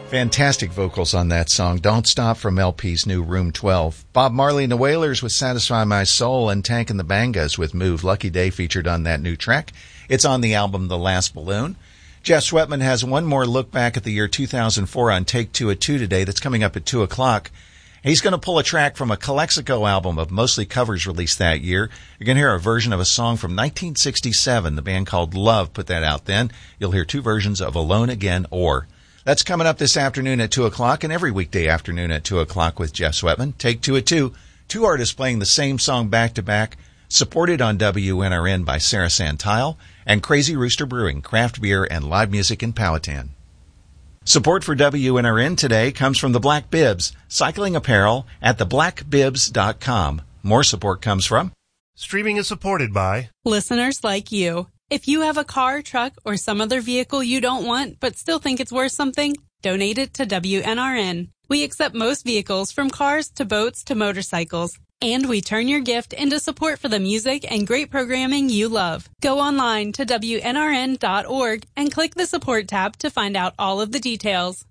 Fantastic vocals on that song. Don't Stop from LP's new Room 12. Bob Marley and the Wailers with Satisfy My Soul, and Tank and the Bangas with Move. Lucky Day featured on that new track. It's on the album The Last Balloon. Jeff Sweatman has one more look back at the year 2004 on Take Two at 2 today. That's coming up at 2 o'clock. He's going to pull a track from a Calexico album of mostly covers released that year. You're going to hear a version of a song from 1967. The band called Love put that out then. You'll hear two versions of Alone Again or. That's coming up this afternoon at 2 o'clock and every weekday afternoon at 2 o'clock with Jeff Sweatman. Take Two at 2. Two artists playing the same song back-to-back, supported on WNRN by Sarah Santile and Crazy Rooster Brewing, craft beer and live music in Powhatan. Support for WNRN today comes from the Black Bibs, cycling apparel at theblackbibs.com. More support comes from... Streaming is supported by... listeners like you. If you have a car, truck, or some other vehicle you don't want but still think it's worth something, donate it to WNRN. We accept most vehicles from cars to boats to motorcycles. And we turn your gift into support for the music and great programming you love. Go online to WNRN.org and click the support tab to find out all of the details.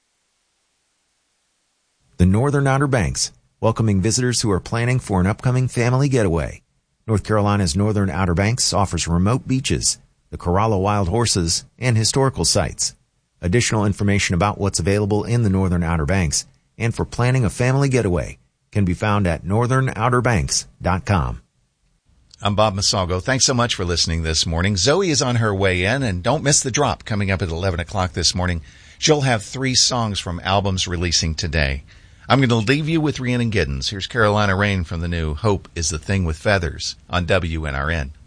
The Northern Outer Banks, welcoming visitors who are planning for an upcoming family getaway. North Carolina's Northern Outer Banks offers remote beaches, the Corolla Wild Horses, and historical sites. Additional information about what's available in the Northern Outer Banks and for planning a family getaway can be found at northernouterbanks.com. I'm Bob Masalgo. Thanks so much for listening this morning. Zoe is on her way in, and don't miss the drop coming up at 11 o'clock this morning. She'll have 3 songs from albums releasing today. I'm going to leave you with Rhiannon Giddens. Here's Carolina Rain from the new Hope is the Thing with Feathers on WNRN.